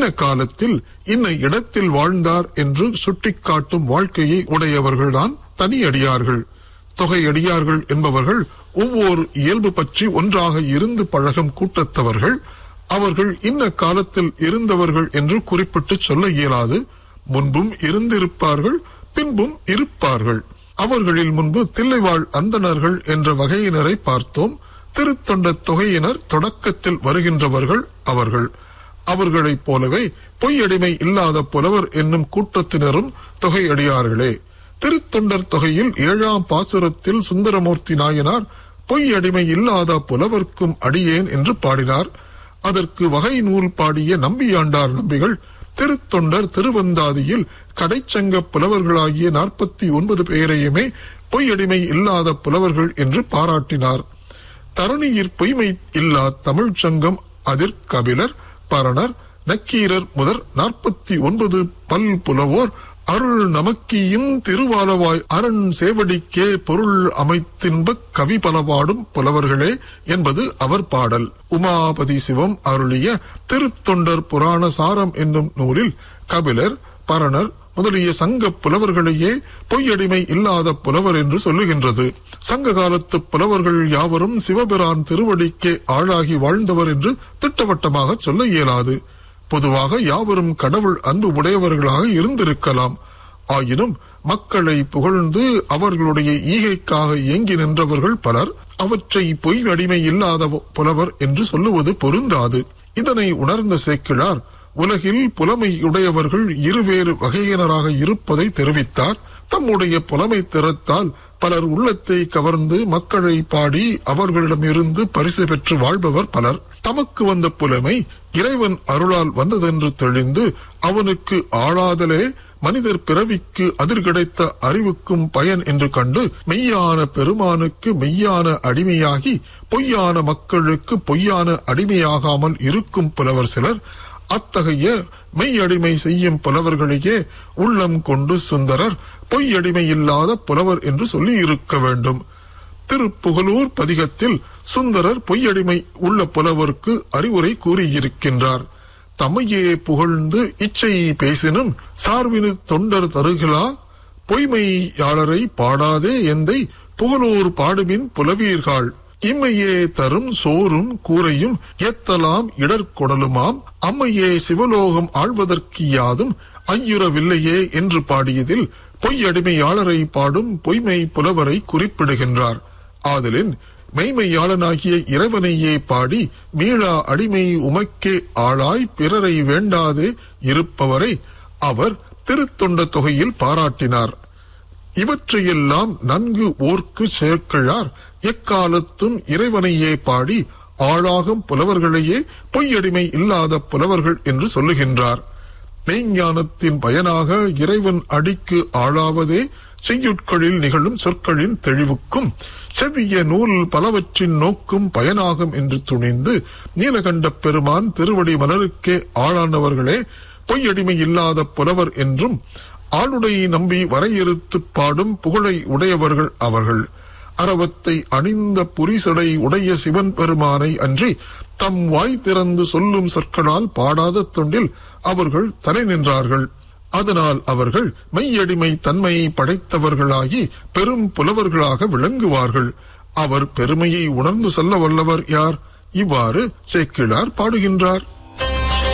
இன்ன காலத்தில் இன்ன இடத்தில் வாழ்ந்தார் என்று சுட்டிக்காட்டும் வாழ்க்கையை உடையவர்கள்தான் தனியடியார்கள். தொகையடியார்கள் என்பவர்கள் ஒவ்வொரு இயல்பு பற்றி ஒன்றாக இருந்து பழகும் கூட்டத்தவர்கள். அவர்கள் இன்ன காலத்தில் இருந்தவர்கள் என்று குறிப்பிட்டு சொல்ல இயலாது. முன்பும் இருந்திருப்பார்கள், பின்பும் இருப்பார்கள். அவர்களில் முன்பு தில்லைவாழ் அந்தணர்கள் என்ற வகையினரை பார்த்தோம். திருத்தொண்ட தொகையினர் தொடக்கத்தில் வருகின்றவர்கள் அவர்கள். அவர்களைப் போலவே பொய்யடிமை இல்லாத புலவர் என்னும் கூட்டத்தினரும் தொகையடியார்களே. திருத்தொண்டர் தொகையில் 7ஆம் பாசுரத்தில் சுந்தரமூர்த்தி நாயனார் பொய்யடிமை இல்லாத புலவர்க்கும் அடியேன் என்று பாடினார். அதற்கு வகை நூல் பாடிய நம்பியாண்டார் நம்பிகள் திருத்தொண்டர் திருவந்தாதியில் கடைச்சங்க புலவர்களாகிய 49 பேரையுமே பொய்யடிமை இல்லாத புலவர்கள் என்று பாராட்டினார். தரணியிற் பொய்மை இல்லா தமிழ் சங்கம் அதிர் கபிலர், பரணர், நக்கீரர் முதற் 49 பல் புலவோர் அருள் நமக்கியும் திருவாலவாய் அரண் சேவடிக்கே பொருள் அமைத்தின்பக் கவி பலபாடும் புலவர்களே என்பது அவர் பாடல். உமாபதி சிவம் அருளிய திருத்தொண்டர் புராண சாரம் என்னும் நூலில் கபிலர், பரணர் முதலிய சங்க புலவர்களையே பொய்யடிமை இல்லாத புலவர் என்று சொல்லுகின்றது. சங்க காலத்து புலவர்கள் யாவரும் சிவபிரான் திருவடிக்கே ஆளாகி வாழ்ந்தவர் என்று திட்டவட்டமாக சொல்ல இயலாது. பொதுவாக யாவரும் கடவுள் அன்பு உடையவர்களாக இருந்திருக்கலாம். ஆயினும் மக்களை புகழ்ந்து அவர்களுடைய ஈகைக்காக ஏங்கி நின்றவர்கள் பலர். அவற்றை பொய் அடிமை இல்லாத புலவர் என்று சொல்லுவது பொருந்தாது. இதனை உணர்ந்த சேக்கிழார் உலகில் புலமையுடையவர்கள் இருவேறு வகையினராக இருப்பதை தெரிவித்தார். தம்முடைய புலமை திறத்தால் பலர் உள்ளத்தை கவர்ந்து மக்களை பாடி அவர்களிடமிருந்து பரிசு பெற்று வாழ்பவர் பலர். தமக்கு வந்த புலமை இறைவன் அருளால் வந்ததென்று தெளிந்து அவனுக்கு ஆளாதலே மனிதர் பிறவிக்கு அதிர் கிடைத்த அறிவுக்கும் பயன் என்று கண்டு மெய்யான பெருமானுக்கு மெய்யான அடிமையாகி பொய்யான மக்களுக்கு பொய்யான அடிமையாகாமல் இருக்கும் புலவர் சிலர். அத்தகைய மெய்யடிமை செய்யும் புலவர்களையே உள்ளம் கொண்டு சுந்தரர் பொய்யடிமை இல்லாத புலவர் என்று சொல்லி இருக்க வேண்டும். திருப்புகலூர் பதிகத்தில் சுந்தரர் பொய்யடிமை உள்ள புலவருக்கு அறிவுரை கூறியிருக்கின்றார். தம்மையே புகழ்ந்து இச்சை பேசினும் சார்பினு தொண்டர் தருகிலா பொய்மையாளரை பாடாதே எந்தை புகழூர் பாடுமின் புலவீர்கள் இம்மையே தரும் சோறும் கூரையும் ஏத்தலாம் இடர்கொடலுமாம் அம்மையே சிவலோகம் ஆழ்வதற்கு யாதும் ஐயுறவில்லையே என்று பாடியதில் பொய்யடிமையாளரை பாடும் பொய்மை புலவரை குறிப்பிடுகின்றார். ஆதலின் மெய்மையாளனாகிய இறைவனையே பாடி மீளா அடிமை உமக்கே ஆளாய் பிறரை வேண்டாதே இருப்பவரை அவர் திருத்தொண்ட தொகையில் பாராட்டினார். இவற்றையெல்லாம் நன்கு ஓர்க்கு சேக்கிழார் எக்காலத்தும் இறைவனையே பாடி ஆளாகும் புலவர்களையே பொய்யடிமை இல்லாத புலவர்கள் என்று சொல்லுகின்றார். மெய்ஞானத்தின் பயனாக இறைவன் அடிக்கு ஆளாவதே செய்யுட்களில் நிகழும் சொற்களின் தெளிவுக்கும் செவ்விய நூல் பலவற்றின் நோக்கும் பயனாகும் என்று துணிந்து நீலகண்ட பெருமான் திருவடி மலருக்கே ஆளானவர்களே பொய்யடிமை இல்லாத புலவர் என்றும் ஆளுடை நம்பி வரையறுத்து பாடும் புகழை உடையவர்கள் அவர்கள். அரவத்தை அணிந்த புரிசடை உடைய சிவன் பெருமானை அன்றி தம் வாய் திறந்து சொல்லும் சொற்களால் பாடாத தொண்டில் அவர்கள் தலை நின்றார்கள். அதனால் அவர்கள் மெய்யடிமை தன்மையை படைத்தவர்களாகி பெரும் புலவர்களாக விளங்குவார்கள். அவர் பெருமையை உணர்ந்து சொல்ல வல்லவர் யார்? இவ்வாறு சேக்கிழார் பாடுகின்றார்.